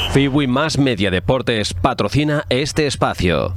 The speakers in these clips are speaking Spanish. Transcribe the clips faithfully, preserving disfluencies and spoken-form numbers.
Fiwi Más Media Deportes patrocina este espacio.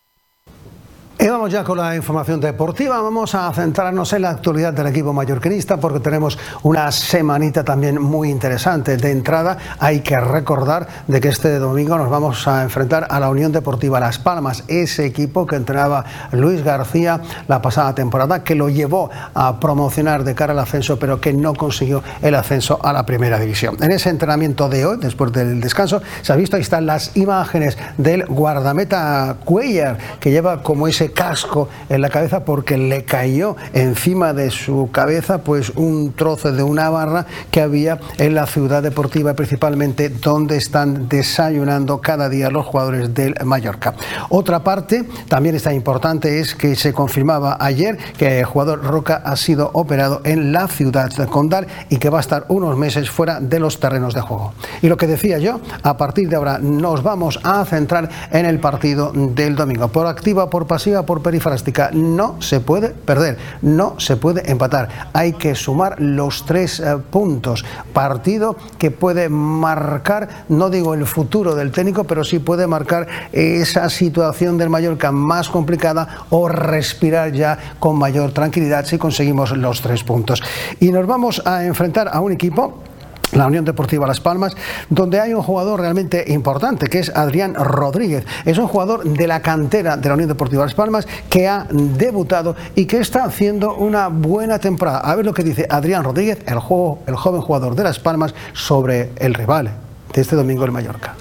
Y vamos ya con la información deportiva. Vamos a centrarnos en la actualidad del equipo mallorquinista porque tenemos una semanita también muy interesante. De entrada hay que recordar de que este domingo nos vamos a enfrentar a la Unión Deportiva Las Palmas, ese equipo que entrenaba Luis García la pasada temporada, que lo llevó a promocionar de cara al ascenso, pero que no consiguió el ascenso a la primera división. En ese entrenamiento de hoy, después del descanso, se ha visto, ahí están las imágenes del guardameta Cuellar, que lleva como ese casco en la cabeza porque le cayó encima de su cabeza pues un trozo de una barra que había en la ciudad deportiva, principalmente donde están desayunando cada día los jugadores del Mallorca. Otra parte también está importante es que se confirmaba ayer que el jugador Roca ha sido operado en la ciudad condal y que va a estar unos meses fuera de los terrenos de juego. Y lo que decía yo, a partir de ahora nos vamos a centrar en el partido del domingo. Por activa, por pasiva, por perifrástica, no se puede perder, no se puede empatar, hay que sumar los tres eh, puntos. Partido que puede marcar, no digo el futuro del técnico, pero sí puede marcar esa situación del Mallorca más complicada o respirar ya con mayor tranquilidad si conseguimos los tres puntos. Y nos vamos a enfrentar a un equipo, la Unión Deportiva Las Palmas, donde hay un jugador realmente importante, que es Adrián Rodríguez. Es un jugador de la cantera de la Unión Deportiva Las Palmas que ha debutado y que está haciendo una buena temporada. A ver lo que dice Adrián Rodríguez, el, juego, el joven jugador de Las Palmas, sobre el rival de este domingo en Mallorca.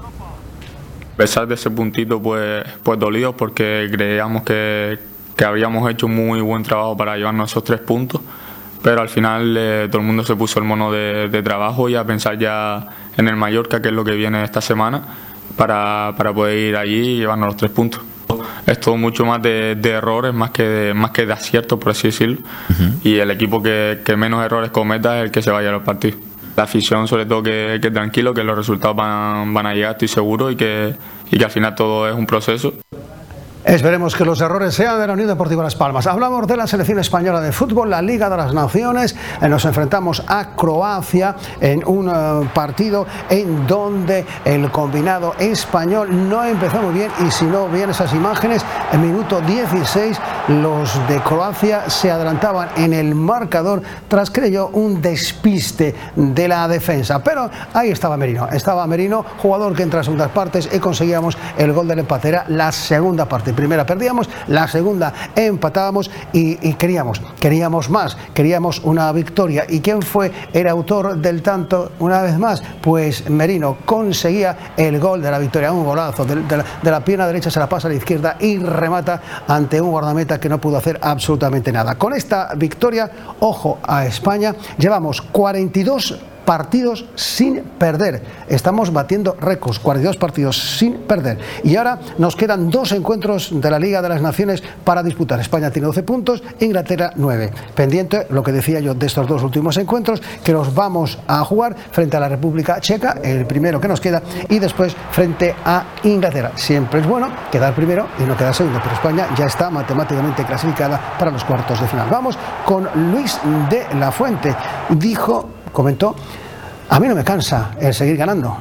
A pesar de ese puntito, pues, pues dolido, porque creíamos que, que habíamos hecho un muy buen trabajo para llevarnos esos tres puntos. Pero al final eh, todo el mundo se puso el mono de, de trabajo y a pensar ya en el Mallorca, que es lo que viene esta semana, para, para poder ir allí y llevarnos los tres puntos. Es todo mucho más de, de errores, más que de, más que de aciertos, por así decirlo. Uh-huh. Y el equipo que, que menos errores cometa es el que se vaya a los partidos. La afición, sobre todo, que, que tranquilo, que los resultados van, van a llegar, estoy seguro, y que, y que al final todo es un proceso. Esperemos que los errores sean de la Unión Deportiva Las Palmas. Hablamos de la selección española de fútbol, la Liga de las Naciones. Nos enfrentamos a Croacia en un uh, partido en donde el combinado español no empezó muy bien, y si no ven esas imágenes, en minuto dieciséis los de Croacia se adelantaban en el marcador tras, creo, un despiste de la defensa. Pero ahí estaba Merino, estaba Merino, jugador que entra a segundas partes, y conseguíamos el gol del empate. Era la segunda parte. Primera perdíamos, la segunda empatábamos y, y queríamos, queríamos más, queríamos una victoria. ¿Y quién fue el autor del tanto una vez más? Pues Merino conseguía el gol de la victoria, un golazo de, de, la, de la pierna derecha, se la pasa a la izquierda y remata ante un guardameta que no pudo hacer absolutamente nada. Con esta victoria, ojo a España, llevamos cuarenta y dos partidos sin perder. Estamos batiendo récords, cuarenta y dos partidos sin perder. Y ahora nos quedan dos encuentros de la Liga de las Naciones para disputar. España tiene doce puntos, Inglaterra nueve. Pendiente, lo que decía yo de estos dos últimos encuentros, que los vamos a jugar frente a la República Checa, el primero que nos queda, y después frente a Inglaterra. Siempre es bueno quedar primero y no quedar segundo, pero España ya está matemáticamente clasificada para los cuartos de final. Vamos con Luis de la Fuente. Dijo, comentó: a mí no me cansa el seguir ganando.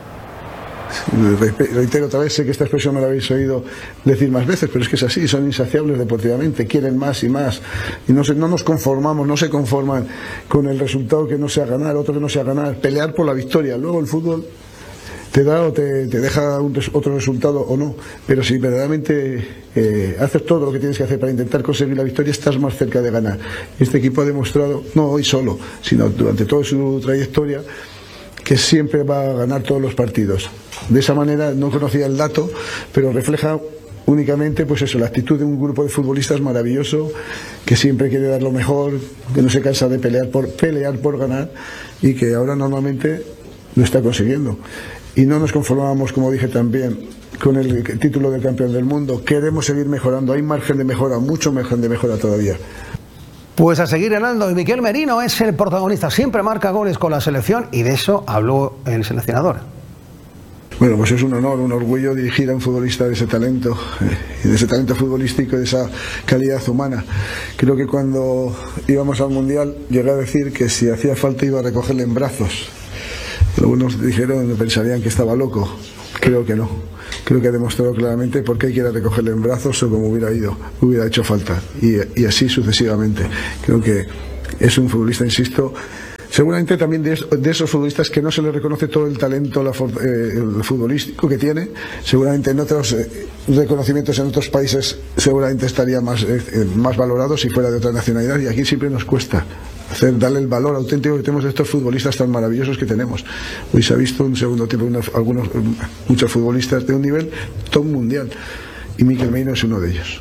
Reitero otra vez, sé que esta expresión me la habéis oído decir más veces, pero es que es así, son insaciables deportivamente, quieren más y más, y no, se, no nos conformamos, no se conforman con el resultado que no sea ganar, otro que no sea ganar, pelear por la victoria. Luego el fútbol te da o te, te deja un, otro resultado o no, pero si verdaderamente eh, haces todo lo que tienes que hacer para intentar conseguir la victoria, estás más cerca de ganar. Este equipo ha demostrado, no hoy solo, sino durante toda su trayectoria, que siempre va a ganar todos los partidos. De esa manera, no conocía el dato, pero refleja únicamente, pues eso, la actitud de un grupo de futbolistas maravilloso, que siempre quiere dar lo mejor, que no se cansa de pelear por, pelear por ganar, y que ahora normalmente lo está consiguiendo. Y no nos conformamos, como dije también, con el título de campeón del mundo. Queremos seguir mejorando, hay margen de mejora, mucho margen de mejora todavía. Pues a seguir ganando, y Miquel Merino es el protagonista, siempre marca goles con la selección, y de eso habló el seleccionador. Bueno, pues es un honor, un orgullo dirigir a un futbolista de ese talento, y de ese talento futbolístico y de esa calidad humana. Creo que cuando íbamos al Mundial llegué a decir que si hacía falta iba a recogerle en brazos. Algunos dijeron, pensarían que estaba loco. Creo que no. Creo que ha demostrado claramente por qué quiera recogerle en brazos o como hubiera ido, hubiera hecho falta. Y, y así sucesivamente. Creo que es un futbolista, insisto, seguramente también de, de esos futbolistas que no se le reconoce todo el talento la, eh, el futbolístico que tiene. Seguramente en otros eh, reconocimientos en otros países seguramente estaría más, eh, más valorado si fuera de otra nacionalidad, y aquí siempre nos cuesta hacer, darle el valor auténtico que tenemos de estos futbolistas tan maravillosos que tenemos. Hoy se ha visto un segundo tiempo unos, algunos, muchos futbolistas de un nivel top mundial, y Mikel Merino es uno de ellos.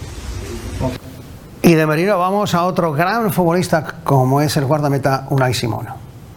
Y de Merino vamos a otro gran futbolista como es el guardameta Unai Simón.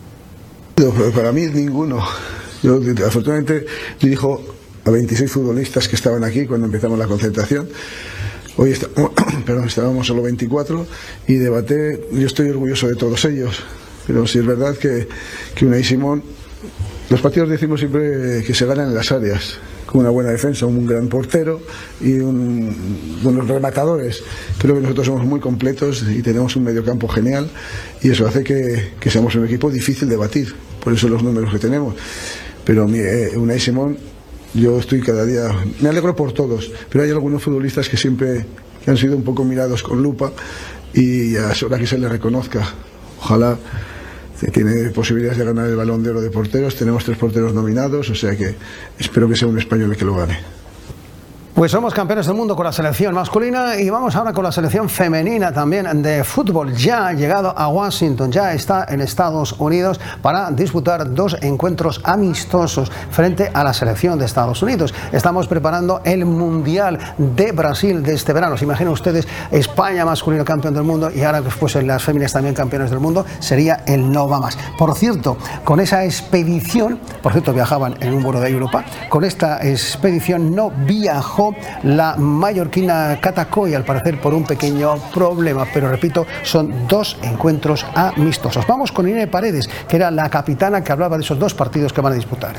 Para mí ninguno. Yo afortunadamente dirijo a veintiséis futbolistas que estaban aquí cuando empezamos la concentración. Hoy está, perdón, estábamos solo veinticuatro y debaté. Yo estoy orgulloso de todos ellos, pero sí es verdad que, que Unai Simón, los partidos decimos siempre que se ganan en las áreas, con una buena defensa, un gran portero y un, buenos rematadores. Creo que nosotros somos muy completos y tenemos un mediocampo genial, y eso hace que, que seamos un equipo difícil de batir, por eso los números que tenemos. Pero eh, Unai Simón, yo estoy cada día, me alegro por todos, pero hay algunos futbolistas que siempre que han sido un poco mirados con lupa, y ya es hora que se les reconozca. Ojalá. Tiene posibilidades de ganar el Balón de Oro de porteros. Tenemos tres porteros nominados, o sea que espero que sea un español el que lo gane. Pues somos campeones del mundo con la selección masculina, y vamos ahora con la selección femenina también de fútbol. Ya ha llegado a Washington, ya está en Estados Unidos para disputar dos encuentros amistosos frente a la selección de Estados Unidos. Estamos preparando el Mundial de Brasil de este verano. ¿Se imaginan ustedes? España masculino campeón del mundo, y ahora después en las féminas también campeones del mundo. Sería el no va más. Por cierto, con esa expedición, por cierto viajaban en un vuelo de Europa, con esta expedición no viajó la mallorquina Cata Coll, al parecer por un pequeño problema, pero repito, son dos encuentros amistosos. Vamos con Irene Paredes, que era la capitana que hablaba de esos dos partidos que van a disputar.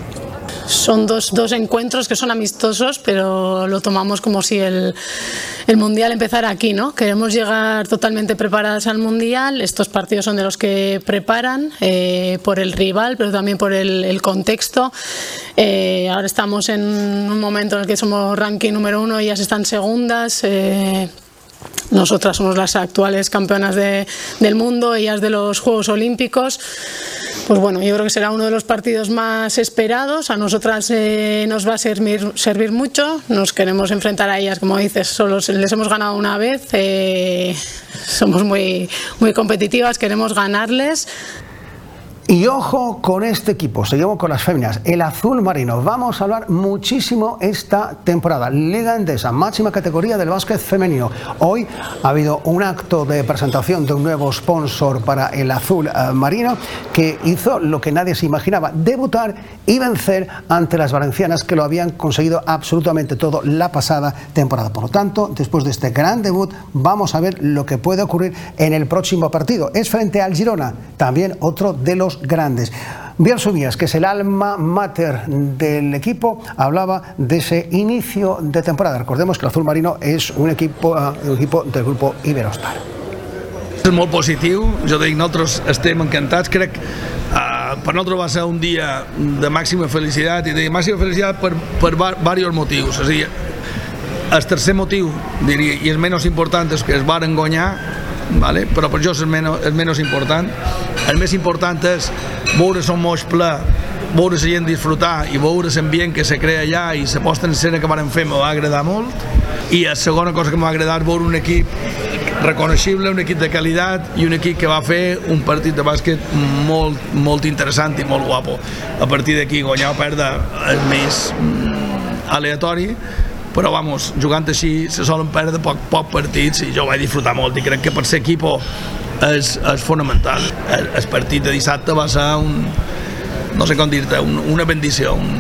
Son dos, dos encuentros que son amistosos, pero lo tomamos como si el, el Mundial empezara aquí, ¿no? Queremos llegar totalmente preparadas al Mundial. Estos partidos son de los que preparan, eh, por el rival, pero también por el, el contexto. Eh, ahora estamos en un momento en el que somos ranking número uno, ellas están segundas. Eh, Nosotras somos las actuales campeonas de, del mundo, ellas de los Juegos Olímpicos. Pues bueno, yo creo que será uno de los partidos más esperados. A nosotras eh, nos va a servir, servir mucho. Nos queremos enfrentar a ellas, como dices, solo les hemos ganado una vez. Eh, somos muy, muy competitivas, queremos ganarles. Y ojo con este equipo, seguimos con las féminas, el azul marino. Vamos a hablar muchísimo esta temporada. Liga Endesa, máxima categoría del básquet femenino. Hoy ha habido un acto de presentación de un nuevo sponsor para el azul uh, marino, que hizo lo que nadie se imaginaba: debutar y vencer ante las valencianas, que lo habían conseguido absolutamente todo la pasada temporada. Por lo tanto, después de este gran debut, vamos a ver lo que puede ocurrir en el próximo partido. Es frente al Girona, también otro de los grandes. Biel Subías, que es el alma mater del equipo, hablaba de ese inicio de temporada. Recordemos que el azul marino és un equipo, un equipo del grupo Iberostar. És molt positiu, jo dic, nosaltres estem encantats, crec que uh, per nosaltres va ser un dia de màxima felicitat, i de màxima felicitat per, per diversos motius. És a dir, el tercer motiu, diria, i el menys important, és que es varen guanyar, vale? Però per això és el menys, el menys important. El més important és veure son moix ple, veure la gent disfrutar i veure l'ambient que se crea allà, i la posta en escena que vam fer me va agradar molt. I la segona cosa que m'ha agradat veure un equip reconeixible, un equip de qualitat i un equip que va fer un partit de bàsquet molt, molt interessant i molt guapo. A partir d'aquí guanyar o perdre és més aleatori, però vamos, jugant així se solen perdre poc, poc partits, i jo vaig disfrutar molt, i crec que per ser equipo és, és fonamental. El, el partit de dissabte va ser un, no sé com dir-te, un, una bendició. Un...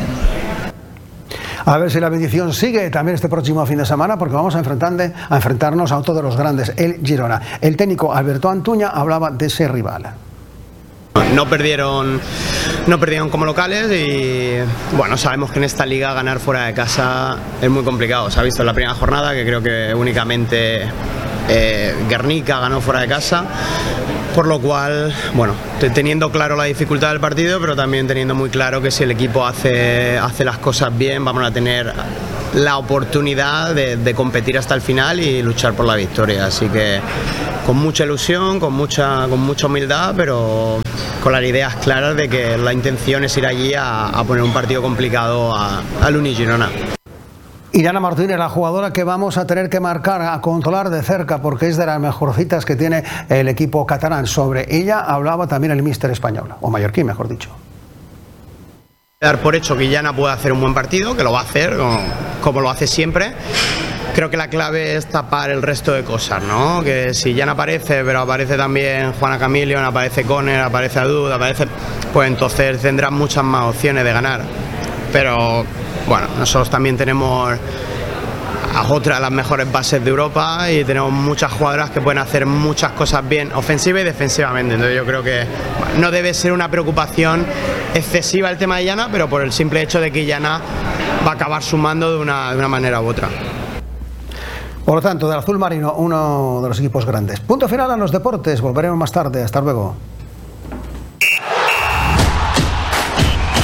A ver si la bendición sigue también este próximo fin de semana, porque vamos a, a enfrentarnos a otro de los grandes, el Girona. El técnico Alberto Antuña hablaba de ese rival. No perdieron, no perdieron como locales, y bueno, sabemos que en esta liga ganar fuera de casa es muy complicado. Se ha visto en la primera jornada, que creo que únicamente eh, Guernica ganó fuera de casa, por lo cual, bueno, teniendo claro la dificultad del partido, pero también teniendo muy claro que si el equipo hace, hace las cosas bien, vamos a tener la oportunidad de, de competir hasta el final y luchar por la victoria. Así que con mucha ilusión, con mucha, con mucha humildad, pero con las ideas claras de que la intención es ir allí a, a poner un partido complicado a, al Uni Girona. Iriana Martínez, la jugadora que vamos a tener que marcar, a controlar de cerca, porque es de las mejorcitas que tiene el equipo catalán. Sobre ella hablaba también el míster español, o mallorquín, mejor dicho. Dar por hecho que Iriana puede hacer un buen partido, que lo va a hacer, como, como lo hace siempre. Creo que la clave es tapar el resto de cosas, ¿no? Que si Iriana aparece, pero aparece también Juana Camilion, aparece Conner, aparece Adud, aparece... pues entonces tendrán muchas más opciones de ganar. Pero bueno, nosotros también tenemos a otra de las mejores bases de Europa y tenemos muchas jugadoras que pueden hacer muchas cosas bien, ofensiva y defensivamente. Entonces yo creo que no debe ser una preocupación excesiva el tema de Iriana, pero por el simple hecho de que Iriana va a acabar sumando de una, de una manera u otra. Por lo tanto, del azul marino, uno de los equipos grandes. Punto final a los deportes, volveremos más tarde. Hasta luego.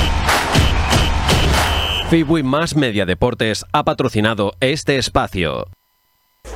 Fibui Más Media Deportes ha patrocinado este espacio.